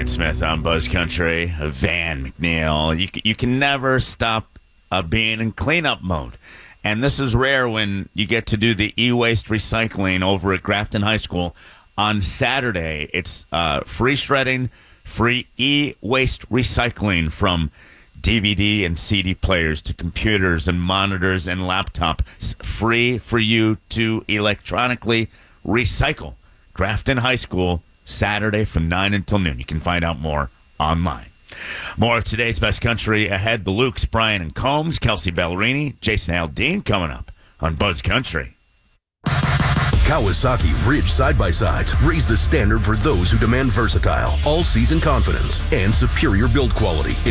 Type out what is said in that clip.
and Smith on Buzz Country. Van McNeil. You can never stop being in cleanup mode. And this is rare when you get to do the e-waste recycling over at Grafton High School on Saturday. It's free shredding, free e-waste recycling from DVD and CD players to computers and monitors and laptops. Free for you to electronically recycle. Grafton High School, Saturday from 9 until noon. You can find out more online. More of today's Best Country ahead. The Lukes, Brian and Combs, Kelsey Ballerini, Jason Aldean coming up on Buzz Country. Kawasaki Ridge side-by-sides raise the standard for those who demand versatile, all-season confidence, and superior build quality.